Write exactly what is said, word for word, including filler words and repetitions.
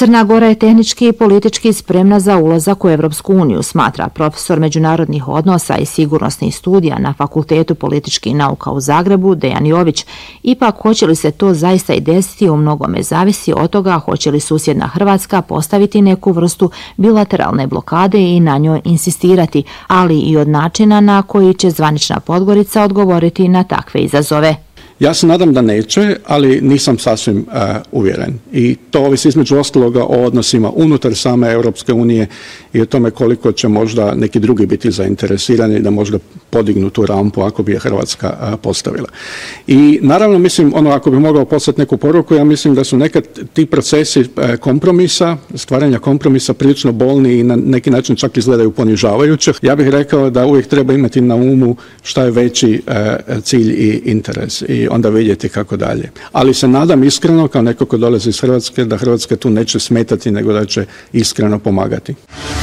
Crna Gora je tehnički i politički spremna za ulazak u Evropsku uniju, smatra profesor međunarodnih odnosa i sigurnosnih studija na Fakultetu političkih nauka u Zagrebu, Dejan Jović. Ipak, hoće li se to zaista i desiti, u mnogome zavisi od toga hoće li susjedna Hrvatska postaviti neku vrstu bilateralne blokade i na njoj insistirati, ali i od načina na koji će zvanična Podgorica odgovoriti na takve izazove. Ja se nadam da neće, ali nisam sasvim uh, uvjeren. I to ovisi između ostaloga o odnosima unutar same Europske unije i o tome koliko će možda neki drugi biti zainteresirani da možda podignu tu rampu ako bi je Hrvatska uh, postavila. I naravno, mislim, ono ako bi mogao poslati neku poruku, ja mislim da su nekad ti procesi uh, kompromisa, stvaranja kompromisa prilično bolni i na neki način čak izgledaju ponižavajuće. Ja bih rekao da uvijek treba imati na umu šta je veći uh, cilj i interes. I onda vidjeti kako dalje. Ali se nadam iskreno, kao neko ko dolazi iz Hrvatske, da Hrvatska tu neće smetati, nego da će iskreno pomagati.